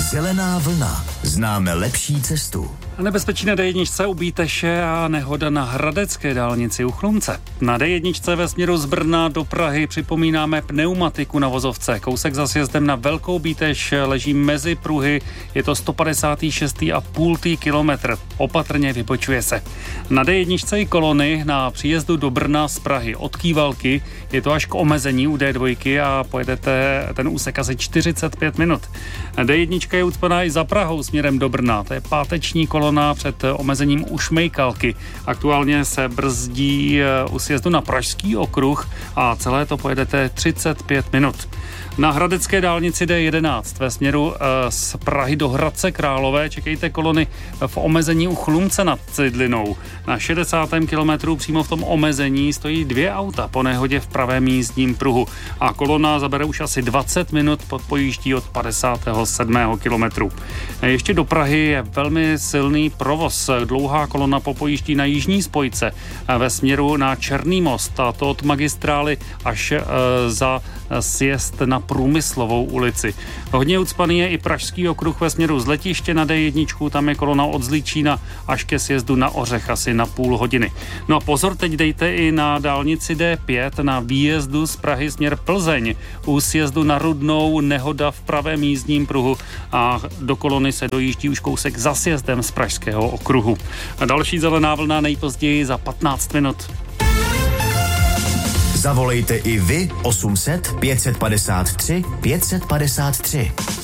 Zelená vlna. Známe lepší cestu. Nebezpečí na D1 u Bíteše a nehoda na hradecké dálnici u Chlumce. Na D1 ve směru z Brna do Prahy připomínáme pneumatiku na vozovce. Kousek za sjezdem na Velkou Bíteš leží mezi pruhy, je to 156,5 kilometr. Opatrně vybočuje se. Na D1 i kolony na příjezdu do Brna z Prahy od Kývalky, je to až k omezení u D2 a pojedete ten úsek asi 45 minut. D1 je ucpaná i za Prahou směrem do Brna, to je páteční kolona před omezením u Šmejkalky. Aktuálně se brzdí u sjezdu na Pražský okruh a celé to pojedete 35 minut. Na hradecké dálnici D11 ve směru z Prahy do Hradce Králové čekejte kolony v omezení u Chlumce nad Cidlinou. Na 60. kilometru přímo v tom omezení stojí 2 auta po nehodě v pravém jízdním pruhu a kolona zabere už asi 20 minut pod pojíždí od 57. kilometru. Ještě do Prahy je velmi silný provoz. Dlouhá kolona popojíždí na jižní spojce ve směru na Černý most, a to od magistrály až za sjezd na Průmyslovou ulici. Hodně ucpaný je i Pražský okruh ve směru z letiště na D1, tam je kolona od Zlíčína až ke sjezdu na Ořech asi na půl hodiny. No a pozor, teď dejte i na dálnici D5 na výjezdu z Prahy směr Plzeň. U sjezdu na Rudnou nehoda v pravém jízdním pruhu a do kolony se dojíždí už kousek za sjezdem z Pražského okruhu. A další zelená vlna nejpozději za 15 minut. Zavolejte i vy 800 553 553.